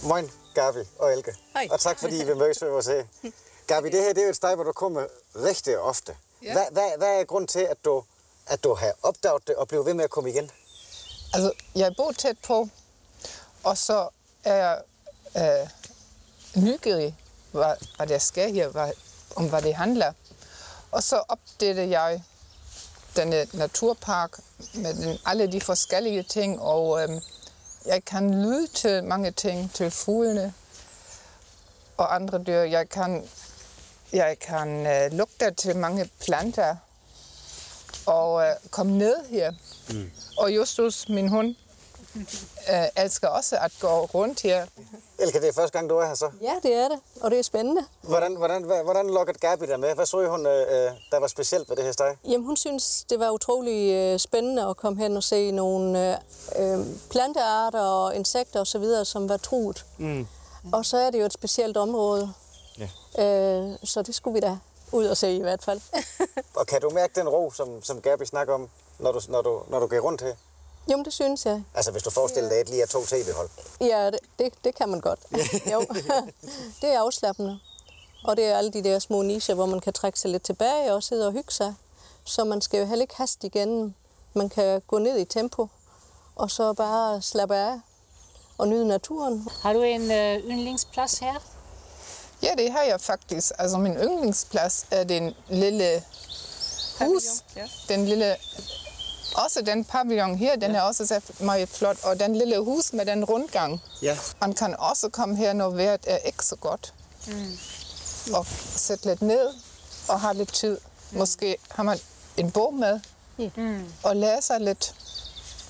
Moin, Gabi og Elke. Hej. Og tak fordi I vil mødes ved os her. Gabi, det her det er jo et sted, hvor du kommer rigtig ofte. Ja. Hvad er grunden til, at du har opdaget det og bliver ved med at komme igen? Altså, jeg bor tæt på, og så er jeg nysgerrig, hvad der sker her, om hvad det handler. Og så opdagede jeg denne naturpark med alle de forskellige ting, og jeg kan lytte til mange ting, til fuglene og andre dyr. Jeg kan lugte til mange planter og komme ned her. Og Justus, min hund, elsker også at gå rundt her. Elke, det er første gang, du er her så. Ja, det er det, og det er spændende. Hvordan lukkede Gabi dig med? Hvad så hun, der var specielt ved det her sted? Jamen, hun synes, det var utrolig spændende at komme hen og se nogle plantearter og insekter osv., som var truet. Og så er det jo et specielt område, så det skulle vi da ud og se i hvert fald. Og kan du mærke den ro, som Gabi snakker om, når du går rundt her? Jamen, det synes jeg. Altså, hvis du forestiller dig, at lige er 2 tv-hold. Ja, det kan man godt. Jo. Det er afslappende. Og det er alle de der små nicher, hvor man kan trække sig lidt tilbage og sidde og hygge sig. Så man skal jo heller ikke haste igennem. Man kan gå ned i tempo, og så bare slappe af og nyde naturen. Har du en yndlingsplads her? Ja, det har jeg faktisk. Altså, min yndlingsplads er den lille hus. Ja. Den lille... Også den pavillon her, den er også så meget flot. Og den lille hus med den rundgang. Ja. Man kan også komme her, når vejret er ikke så godt. Og sætte lidt ned og have lidt tid. Måske har man en bog med og læse lidt.